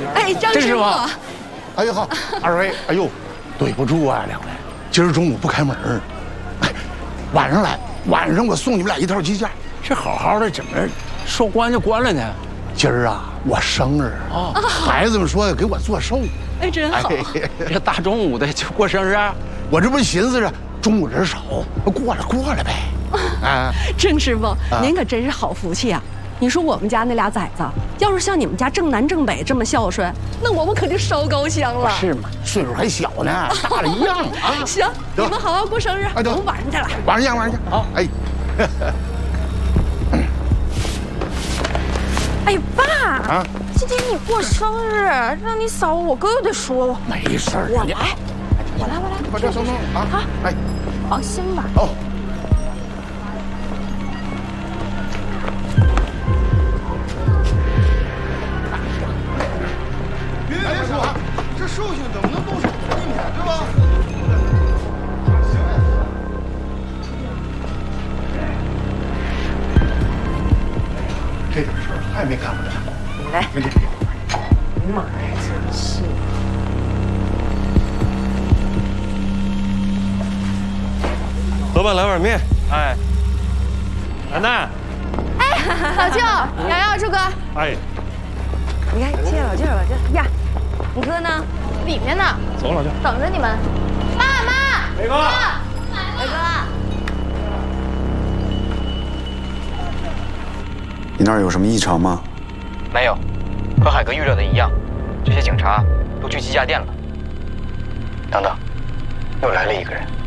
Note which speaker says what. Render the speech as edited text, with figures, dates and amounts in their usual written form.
Speaker 1: 哎，张师傅。
Speaker 2: 哎呦好，二位，哎呦，对不住啊，两位，今儿中午不开门，哎，晚上来，晚上我送你们俩一套鸡架。
Speaker 3: 这好好的怎么说关就关了呢？
Speaker 2: 今儿啊，我生日啊，孩子们说要给我做寿。
Speaker 1: 哎，真好。
Speaker 3: 这大中午的就过生日啊？
Speaker 2: 我这不寻思着中午人少，过了呗。
Speaker 1: 啊，郑师傅，您可真是好福气啊！你说我们家那俩崽子，要是像你们家正南正北这么孝顺，那我们可就烧高香了。
Speaker 2: 是吗？岁数还小呢，大了一样啊。
Speaker 1: 行，你们好好过生日，我们晚上再来。
Speaker 2: 晚上见。好，哎。
Speaker 4: 哎，爸啊，今天你过生日，让你嫂我哥又得说我。
Speaker 2: 没事儿，
Speaker 4: 我来。
Speaker 2: 把这送啊！好，哎，
Speaker 4: 放心吧。
Speaker 2: 好。别说，这寿星怎么能动手呢？是吧？这点事儿还没干过呢。
Speaker 4: 你来。妈呀，真是！
Speaker 5: 老板来碗面。哎，楠楠。
Speaker 4: 哎，老舅，瑶瑶，朱哥。
Speaker 5: 哎。
Speaker 4: 你看，谢谢老舅呀。你哥呢？里面呢。
Speaker 5: 走，老舅。
Speaker 4: 等着你们。爸妈。
Speaker 5: 伟哥。
Speaker 4: 伟哥。
Speaker 6: 你那儿有什么异常吗？
Speaker 7: 没有，和海哥预料的一样，这些警察都去鸡架店了。等等，又来了一个人。